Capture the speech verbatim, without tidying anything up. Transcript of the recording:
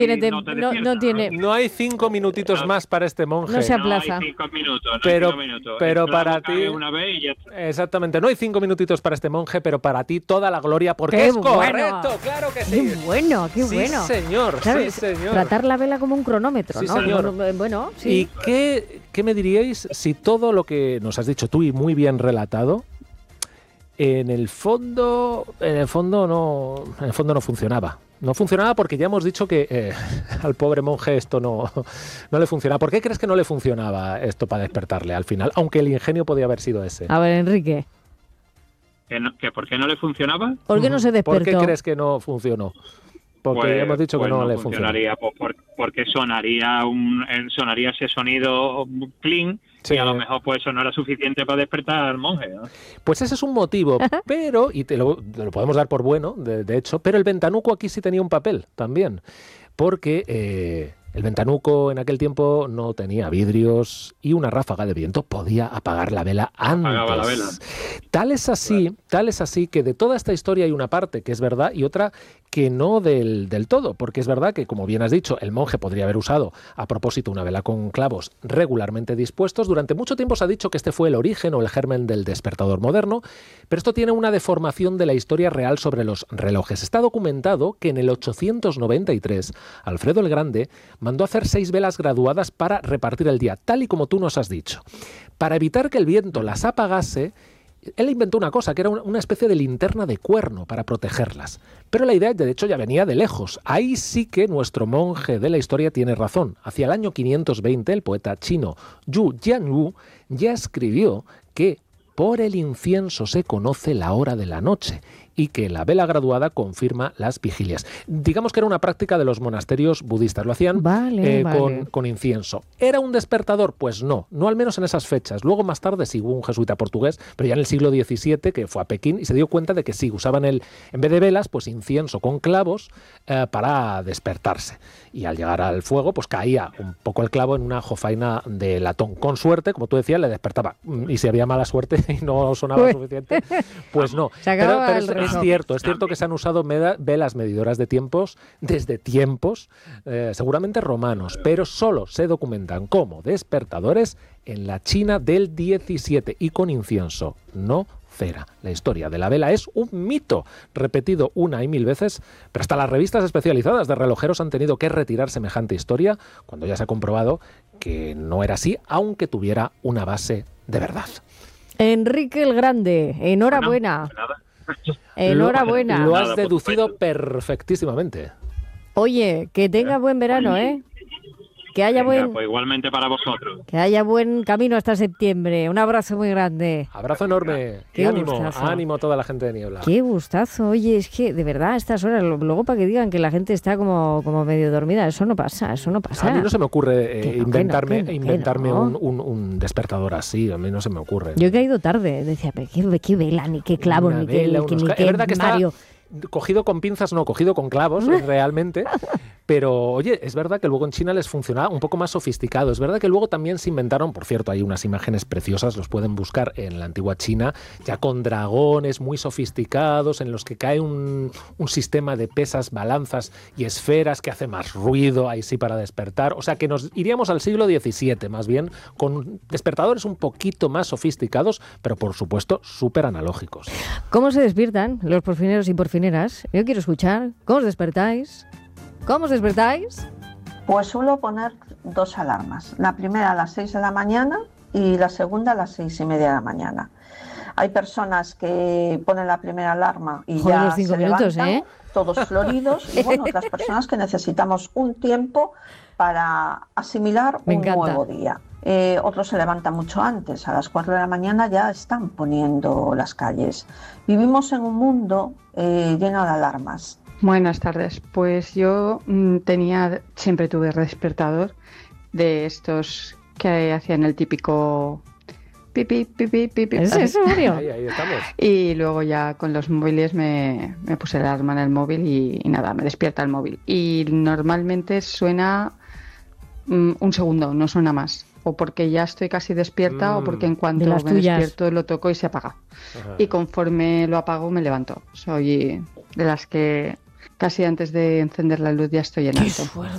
Tiene y tem- no te no- despierta. no tiene- No hay cinco minutitos No. más para este monje. No se No aplaza. hay cinco minutos, no Pero- hay cinco minutos. pero El clavo para cae ti- una vez y ya está. Exactamente, no hay cinco minutitos para este monje, pero para ti toda la gloria, porque ¡Qué es bueno! correcto, claro que sí. Qué bueno, qué sí, bueno. señor, ¿Sabes? sí, señor. Tratar la vela como un cronómetro, Sí, ¿no? señor. Bueno, Bueno, ¿Y sí. qué, qué me diríais si todo lo que nos has dicho tú y muy bien relatado, en el fondo, en el fondo no, en el fondo no funcionaba? No funcionaba porque ya hemos dicho que eh, al pobre monje esto no, no le funcionaba. ¿Por qué crees que no le funcionaba esto para despertarle al final? Aunque el ingenio podía haber sido ese. A ver, Enrique, ¿Que, no- que ¿Por qué no le funcionaba? ¿por qué no se despertó? ¿Por qué crees que no funcionó? Porque Pues- ya hemos dicho pues que no, le funcionó. funcionaría, pues, por- porque sonaría un eh, sonaría ese sonido clean Sí. y a lo mejor pues eso no era suficiente para despertar al monje, ¿no? Pues ese es un motivo, pero, y te lo, te lo podemos dar por bueno, de, de hecho, pero el ventanuco aquí sí tenía un papel también, porque eh, el ventanuco en aquel tiempo no tenía vidrios y una ráfaga de viento podía apagar la vela antes. Apagaba la vela. Tal es así, Claro. tal es así que de toda esta historia hay una parte que es verdad y otra que no del, del todo, porque es verdad que, como bien has dicho, el monje podría haber usado a propósito una vela con clavos regularmente dispuestos. Durante mucho tiempo se ha dicho que este fue el origen o el germen del despertador moderno, pero esto tiene una deformación de la historia real sobre los relojes. Está documentado que en el ochocientos noventa y tres Alfredo el Grande mandó hacer seis velas graduadas para repartir el día, tal y como tú nos has dicho. Para evitar que el viento las apagase, él inventó una cosa, que era una especie de linterna de cuerno para protegerlas. Pero la idea, de hecho, ya venía de lejos. Ahí sí que nuestro monje de la historia tiene razón. Hacia el año quinientos veinte, el poeta chino Yu Jianwu ya escribió que por el incienso se conoce la hora de la noche y que la vela graduada confirma las vigilias. Digamos que era una práctica de los monasterios budistas. Lo hacían Vale, eh, vale. con, con incienso. ¿Era un despertador? Pues no, no al menos en esas fechas. Luego más tarde sí hubo un jesuita portugués, pero ya en el siglo diecisiete, que fue a Pekín y se dio cuenta de que sí, usaban el, en vez de velas, pues incienso con clavos eh, para despertarse. Y al llegar al fuego, pues caía un poco el clavo en una jofaina de latón. Con suerte, como tú decías, le despertaba. Y si había mala suerte y no sonaba Uy. suficiente, pues no. Se Pero, acababa pero el es, reloj. es cierto, es cierto que se han usado meda- velas medidoras de tiempos desde tiempos, eh, seguramente romanos, pero solo se documentan como despertadores en la China del diecisiete y con incienso, no cera. La historia de la vela es un mito, repetido una y mil veces, pero hasta las revistas especializadas de relojeros han tenido que retirar semejante historia cuando ya se ha comprobado que no era así, aunque tuviera una base de verdad. Enrique el Grande, enhorabuena. Bueno, nada. Enhorabuena. Lo has Nada, por deducido supuesto. perfectísimamente. Oye, que tenga buen verano, ¿eh? Que haya Venga, buen pues igualmente para vosotros. que haya buen camino hasta septiembre. Un abrazo muy grande. Abrazo enorme. Qué Y ánimo, gustazo. ánimo a toda la gente de Niebla. Qué gustazo. Oye, es que de verdad a estas horas, lo- luego para que digan que la gente está como, como medio dormida, eso no pasa, eso no pasa. A mí no se me ocurre eh, Que no, que no, inventarme, que no, que inventarme no. un, un- un despertador así. A mí no se me ocurre. Yo he caído tarde, decía, pero qué, qué vela, ni qué clavo, Una ni qué, vela, ni qué, unos ni ca- qué Es verdad que está Mario. cogido con pinzas, no, cogido con clavos, realmente. Pero, oye, es verdad que luego en China les funcionaba un poco más sofisticado. Es verdad que luego también se inventaron, por cierto, hay unas imágenes preciosas, los pueden buscar en la antigua China, ya con dragones muy sofisticados, en los que cae un, un sistema de pesas, balanzas y esferas que hace más ruido, ahí sí, para despertar. O sea, que nos iríamos al siglo diecisiete, más bien, con despertadores un poquito más sofisticados, pero por supuesto, súper analógicos. ¿Cómo se despiertan los porfineros y porfineras? Yo quiero escuchar. ¿Cómo os despertáis? ¿Cómo os despertáis? Pues suelo poner dos alarmas. La primera a las seis de la mañana y la segunda a las seis y media de la mañana. Hay personas que ponen la primera alarma y Joder, ya los cinco se minutos, levantan, ¿eh? todos floridos. Y bueno, otras personas que necesitamos un tiempo para asimilar Me un encanta. nuevo día. Eh, otros se levantan mucho antes, a las cuatro de la mañana ya están poniendo las calles. Vivimos en un mundo eh, lleno de alarmas. Buenas tardes. Pues yo mm, tenía, siempre tuve despertador de estos que hacían el típico pipi, pipi, pipi. ¿Es eso, Mario? Ahí, ahí estamos. Y luego ya con los móviles me, me puse la alarma en el móvil y, y nada, me despierta el móvil. Y normalmente suena mm, un segundo, no suena más. O porque ya estoy casi despierta Mm. o porque en cuanto De las me tuyas. despierto lo toco y se apaga. Ajá. Y conforme lo apago me levanto. Soy de las que casi antes de encender la luz ya estoy en Qué alto. fuerte.